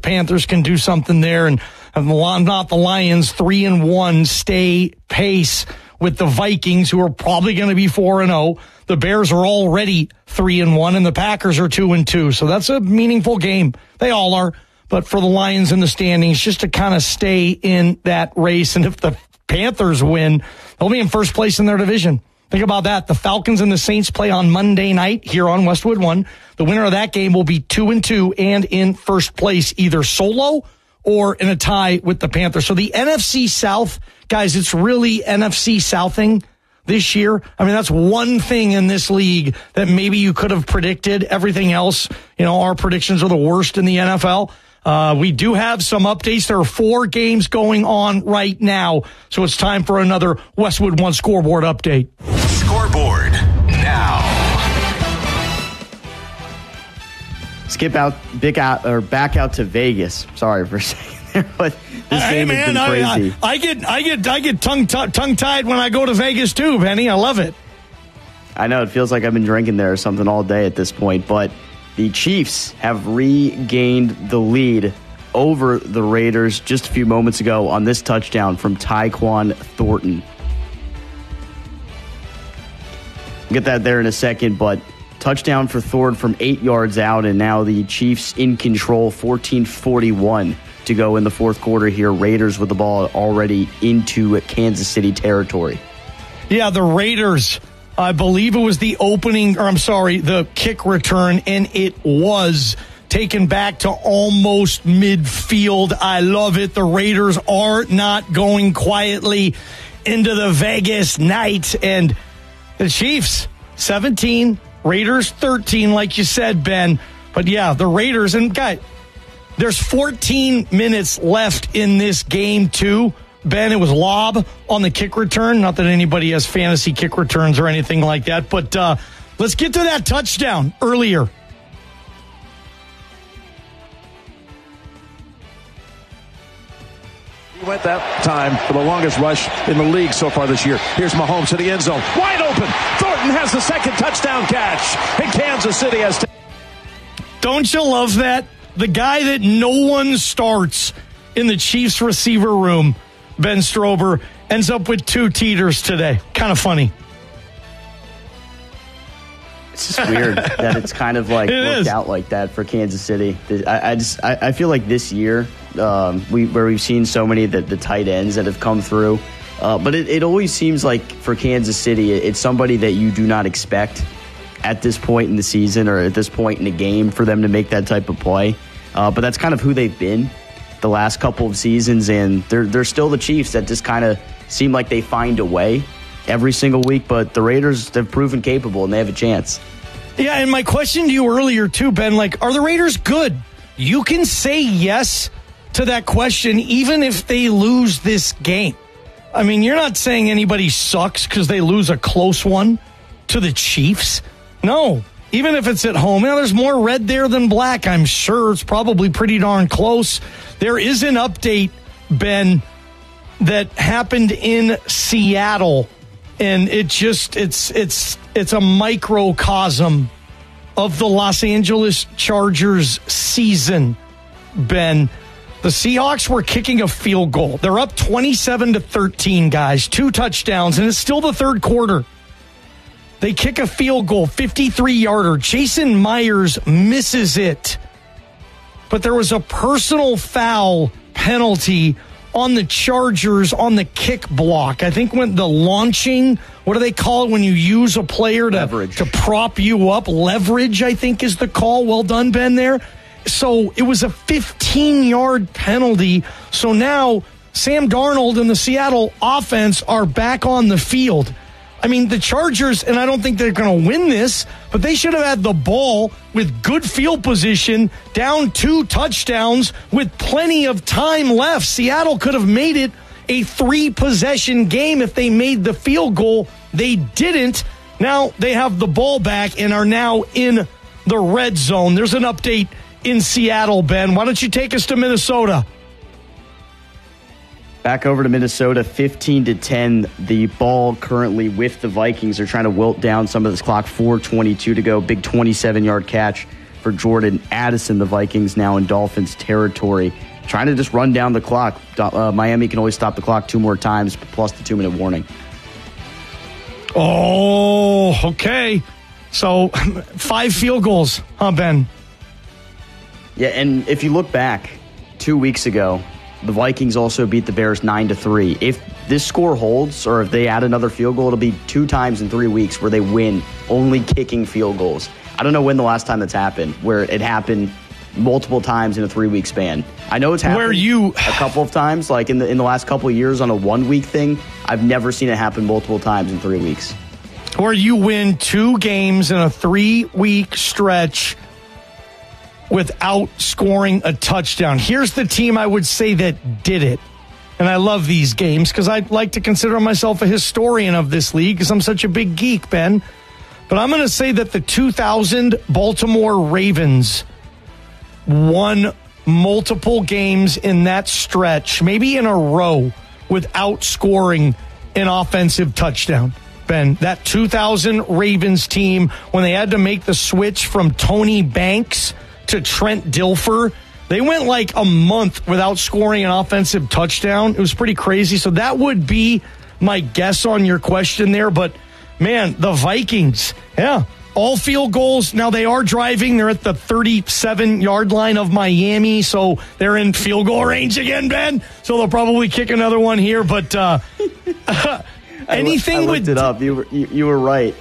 Panthers can do something there, and not the Lions 3-1 stay pace with the Vikings, who are probably going to be 4-0. The Bears are already 3-1, and the Packers are 2-2. So that's a meaningful game. They all are. But for the Lions in the standings, just to kind of stay in that race. And if the Panthers win, they'll be in first place in their division. Think about that. The Falcons and the Saints play on Monday night here on Westwood One. The winner of that game will be 2-2 and in first place, either solo or in a tie with the Panthers. So the NFC South, guys, it's really NFC Southing this year. I mean, that's one thing in this league that maybe you could have predicted. Everything else, our predictions are the worst in the NFL. We do have some updates. There are 4 games going on right now, so it's time for another Westwood One scoreboard update. Scoreboard now. Skip out, back out to Vegas. Sorry for saying there, but this game has been crazy. I get tongue-tied when I go to Vegas too, Benny. I love it. I know, it feels like I've been drinking there or something all day at this point, but the Chiefs have regained the lead over the Raiders just a few moments ago on this touchdown from Tyquan Thornton. We'll get that there in a second, but touchdown for Thornton from 8 yards out, and now the Chiefs in control, 14:41 to go in the fourth quarter here. Raiders with the ball already into Kansas City territory. Yeah, the Raiders, I believe it was the kick return, and it was taken back to almost midfield. I love it. The Raiders are not going quietly into the Vegas night, and the Chiefs, 17, Raiders 13, like you said, Ben. But yeah, the Raiders, and guys, there's 14 minutes left in this game too. Ben, it was lob on the kick return. Not that anybody has fantasy kick returns or anything like that, but let's get to that touchdown earlier. He went that time for the longest rush in the league so far this year. Here's Mahomes to the end zone. Wide open. Thornton has the second touchdown catch. And Kansas City has... Don't you love that? The guy that no one starts in the Chiefs receiver room, Ben Strober, ends up with 2 teeters today. Kind of funny. It's just weird that it's kind of like worked out like that for Kansas City. I feel like this year, where we've seen so many of the tight ends that have come through, but it always seems like for Kansas City, it's somebody that you do not expect at this point in the season or at this point in the game for them to make that type of play. But that's kind of who they've been the last couple of seasons, and they're still the Chiefs that just kind of seem like they find a way every single week, but the Raiders have proven capable and they have a chance. Yeah, and my question to you earlier too, Ben, are the Raiders good? You can say yes to that question even if they lose this game. I mean, you're not saying anybody sucks because they lose a close one to the Chiefs. No, even if it's at home. Now, there's more red there than black, I'm sure. It's probably pretty darn close. There is an update, Ben, that happened in Seattle, and it's a microcosm of the Los Angeles Chargers season, Ben. The Seahawks were kicking a field goal. They're up 27-13, guys. 2 touchdowns, and it's still the third quarter. They kick a field goal, 53-yarder. Jason Myers misses it. But there was a personal foul penalty on the Chargers on the kick block. I think when the launching, what do they call it when you use a player to prop you up? Leverage, I think, is the call. Well done, Ben, there. So it was a 15-yard penalty. So now Sam Darnold and the Seattle offense are back on the field. I mean, the Chargers, and I don't think they're going to win this, but they should have had the ball with good field position, down 2 touchdowns with plenty of time left. Seattle could have made it a 3-possession game if they made the field goal. They didn't. Now they have the ball back and are now in the red zone. There's an update in Seattle, Ben. Why don't you take us to Minnesota? Back over to Minnesota, 15-10. The ball currently with the Vikings. They're trying to wilt down some of this clock. 4:22 to go. Big 27-yard catch for Jordan Addison. The Vikings now in Dolphins territory, trying to just run down the clock. Miami can always stop the clock 2 more times, plus the 2-minute warning. Oh, okay. So 5 field goals, huh, Ben? Yeah, and if you look back 2 weeks ago, the Vikings also beat the Bears 9-3. If this score holds, or if they add another field goal, it'll be 2 times in 3 weeks where they win only kicking field goals. I don't know when the last time that's happened, where it happened multiple times in a 3-week span. I know it's happened a couple of times, like in the last couple of years on a 1-week thing. I've never seen it happen multiple times in 3 weeks. Where you win 2 games in a 3-week stretch without scoring a touchdown. Here's the team I would say that did it. And I love these games because I like to consider myself a historian of this league because I'm such a big geek, Ben. But I'm going to say that the 2000 Baltimore Ravens won multiple games in that stretch, maybe in a row, without scoring an offensive touchdown. Ben, that 2000 Ravens team, when they had to make the switch from Tony Banks to Trent Dilfer, they went like a month without scoring an offensive touchdown. It was pretty crazy. So that would be my guess on your question there. But, man, the Vikings, yeah, all field goals. Now they are driving. They're at the 37-yard line of Miami, so they're in field goal range again, Ben. So they'll probably kick another one here. But anything I looked it up. You were right.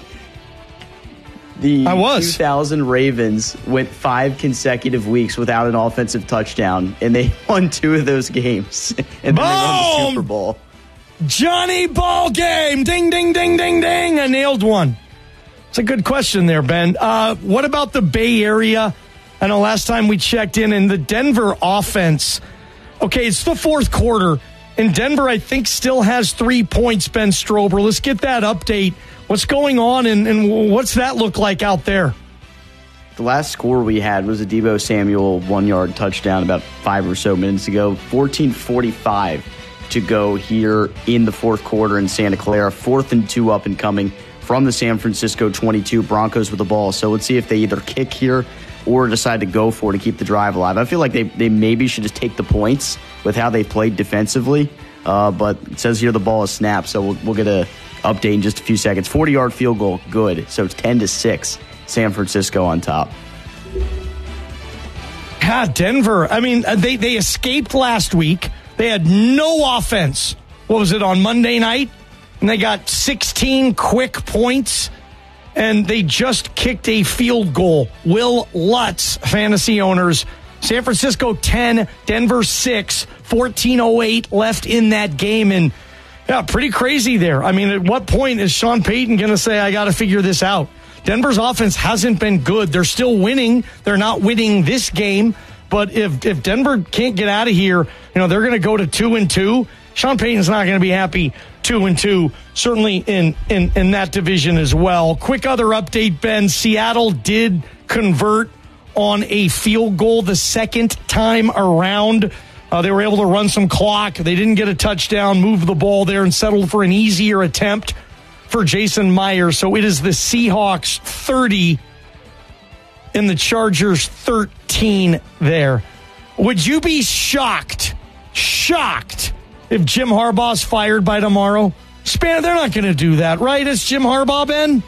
The 2000 Ravens went 5 consecutive weeks without an offensive touchdown, and they won 2 of those games. And then they won the Super Bowl. Johnny Ball game. Ding, ding, ding, ding, ding. I nailed one. It's a good question there, Ben. What about the Bay Area? I know last time we checked in the Denver offense. Okay, it's the 4th quarter, and Denver, I think, still has 3 points, Ben Strober. Let's get that update. What's going on, and what's that look like out there? The last score we had was a Deebo Samuel 1-yard touchdown about 5 or so minutes ago. 14:45 to go here in the 4th quarter in Santa Clara. 4th and 2 up and coming from the San Francisco 22. Broncos with the ball. So let's see if they either kick here or decide to go for it to keep the drive alive. I feel like they maybe should just take the points with how they played defensively. But it says here the ball is snapped, so we'll get a update in just a few seconds. 40-yard field goal, good. So it's 10-6, San Francisco on top. God, Denver. I mean, they escaped last week. They had no offense. What was it, on Monday night? And they got 16 quick points, and they just kicked a field goal. Will Lutz, fantasy owners. San Francisco 10, Denver 6, 14:08 left in that game, and yeah, pretty crazy there. I mean, at what point is Sean Payton going to say, I got to figure this out? Denver's offense hasn't been good. They're still winning. They're not winning this game. But if Denver can't get out of here, they're going to go to 2-2. Sean Payton's not going to be happy 2-2, certainly in that division as well. Quick other update, Ben. Seattle did convert on a field goal the second time around. They were able to run some clock. They didn't get a touchdown, move the ball there, and settled for an easier attempt for Jason Myers. So it is the Seahawks 30 and the Chargers 13 there. Would you be shocked if Jim Harbaugh's fired by tomorrow? They're not going to do that, right? It's Jim Harbaugh, Ben?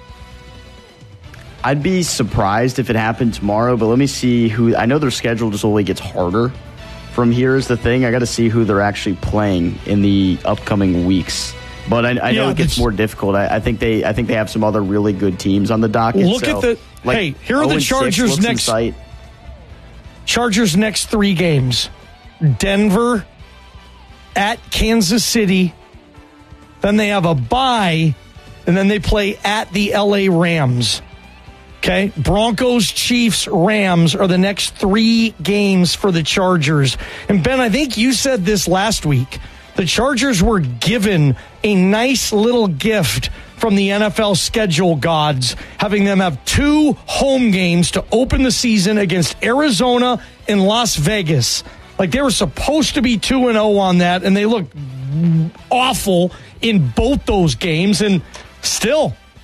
I'd be surprised if it happened tomorrow, but let me see who. I know their schedule just only gets harder from here is the thing. I got to see who they're actually playing in the upcoming weeks. But I know it gets more difficult. I think they have some other really good teams on the docket. Here are the Chargers next. Chargers next 3 games: Denver, at Kansas City. Then they have a bye, and then they play at the LA Rams. Okay, Broncos, Chiefs, Rams are the next 3 games for the Chargers. And Ben, I think you said this last week. The Chargers were given a nice little gift from the NFL schedule gods, having them have 2 home games to open the season against Arizona and Las Vegas. Like, they were supposed to be 2-0 on that, and they looked awful in both those games. And still,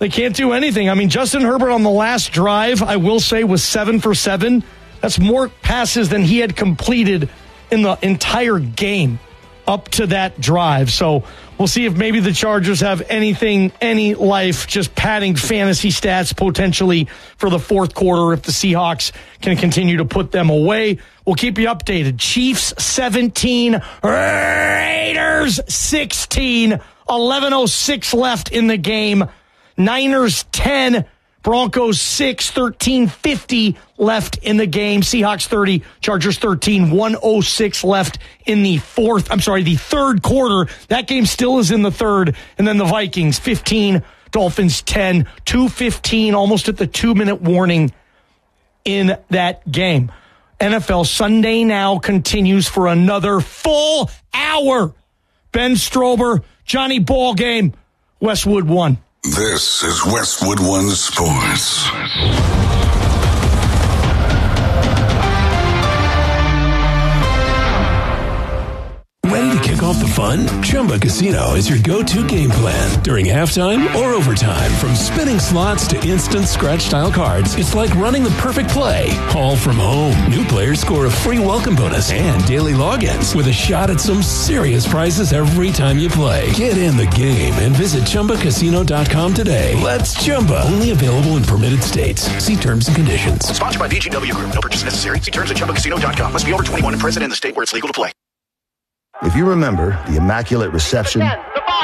They can't do anything. I mean, Justin Herbert on the last drive, I will say, was 7 for 7. That's more passes than he had completed in the entire game up to that drive. So we'll see if maybe the Chargers have any life, just padding fantasy stats potentially for the fourth quarter if the Seahawks can continue to put them away. We'll keep you updated. Chiefs 17, Raiders 16, 11:06 left in the game. Niners 10, Broncos 6, 13:50 left in the game. Seahawks 30, Chargers 13, 1:06 left in the third quarter. That game still is in the third. And then the Vikings 15, Dolphins 10, 2:15, almost at the 2-minute warning in that game. NFL Sunday Now continues for another full hour. Ben Strober, Johnny Ballgame, Westwood 1. This is Westwood One Sports. Ready to kick off the fun? Chumba Casino is your go-to game plan during halftime or overtime. From spinning slots to instant scratch-style cards, it's like running the perfect play, all from home. New players score a free welcome bonus and daily logins with a shot at some serious prizes every time you play. Get in the game and visit ChumbaCasino.com today. Let's Chumba. Only available in permitted states. See terms and conditions. Sponsored by VGW Group. No purchase necessary. See terms at ChumbaCasino.com. Must be over 21 and present in the state where it's legal to play. If you remember the immaculate reception, the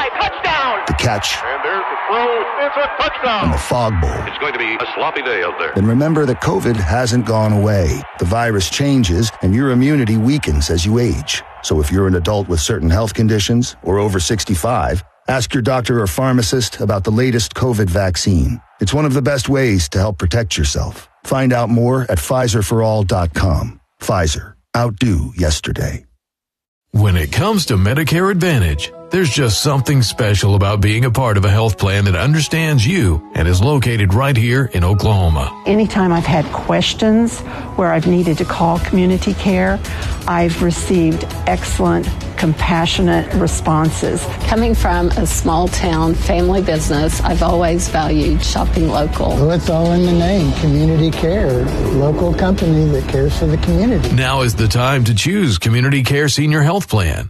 catch, and there's the throw, it's a touchdown, and the fog bowl, it's going to be a sloppy day out there. Then remember that COVID hasn't gone away. The virus changes, and your immunity weakens as you age. So if you're an adult with certain health conditions or over 65, ask your doctor or pharmacist about the latest COVID vaccine. It's one of the best ways to help protect yourself. Find out more at PfizerForAll.com. Pfizer. Outdo yesterday. When it comes to Medicare Advantage, there's just something special about being a part of a health plan that understands you and is located right here in Oklahoma. Anytime I've had questions where I've needed to call community care, I've received excellent, compassionate responses. Coming from a small town family business, I've always valued shopping local. Well, it's all in the name, community care, local company that cares for the community. Now is the time to choose Community Care Senior Health Plan.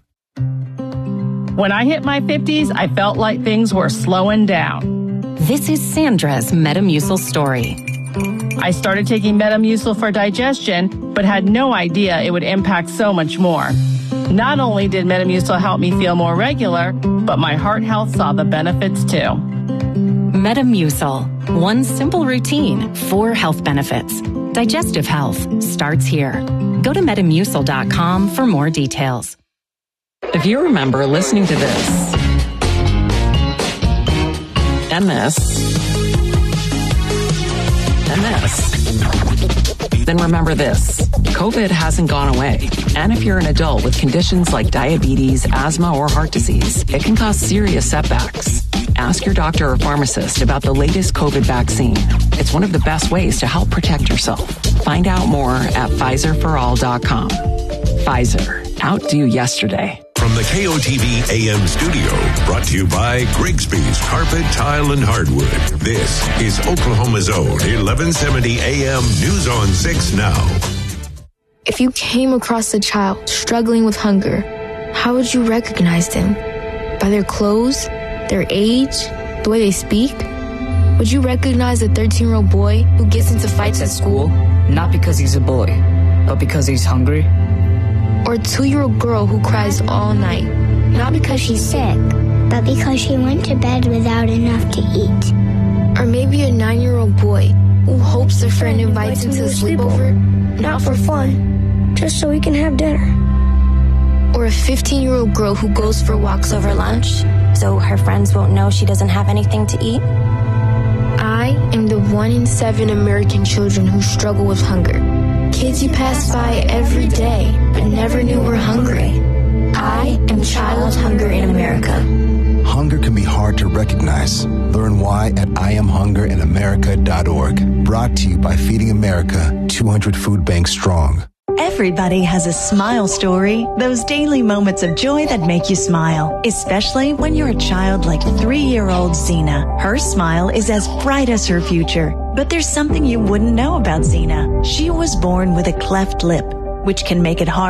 When I hit my 50s, I felt like things were slowing down. This is Sandra's Metamucil story. I started taking Metamucil for digestion, but had no idea it would impact so much more. Not only did Metamucil help me feel more regular, but my heart health saw the benefits too. Metamucil. One simple routine, 4 health benefits. Digestive health starts here. Go to Metamucil.com for more details. If you remember listening to this, and this, and this, then remember this. COVID hasn't gone away. And if you're an adult with conditions like diabetes, asthma, or heart disease, it can cause serious setbacks. Ask your doctor or pharmacist about the latest COVID vaccine. It's one of the best ways to help protect yourself. Find out more at PfizerForAll.com. Pfizer. Outdo yesterday. From the KOTV AM studio, brought to you by Grigsby's Carpet, Tile, and Hardwood. This is Oklahoma's Own 1170 AM News on 6 Now. If you came across a child struggling with hunger, how would you recognize them? By their clothes, their age, the way they speak? Would you recognize a 13-year-old boy who gets into fights at school? Not because he's a boy, but because he's hungry? Or a 2-year-old girl who cries all night, not because she's sick, but because she went to bed without enough to eat. Or maybe a 9-year-old boy who hopes their friend invites him to a sleepover, not for fun, just so he can have dinner. Or a 15-year-old girl who goes for walks over lunch, so her friends won't know she doesn't have anything to eat. I am the 1 in 7 American children who struggle with hunger. Kids you pass by every day, but never knew were hungry. I am Child Hunger in America. Hunger can be hard to recognize. Learn why at IamHungerInAmerica.org. Brought to you by Feeding America, 200 food banks strong. Everybody has a smile story, those daily moments of joy that make you smile, especially when you're a child like 3-year-old Xena. Her smile is as bright as her future. But there's something you wouldn't know about Xena. She was born with a cleft lip, which can make it hard